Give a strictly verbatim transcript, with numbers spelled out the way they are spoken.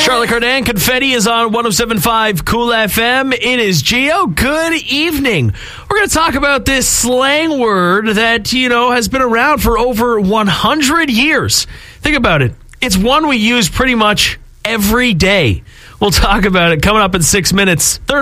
Charlotte Cardin, Confetti is on one oh seven point five Cool F M. It is Gio. Good evening. We're going to talk about this slang word that, you know, has been around for over one hundred years. Think about it. It's one we use pretty much every day. We'll talk about it coming up in six minutes. Third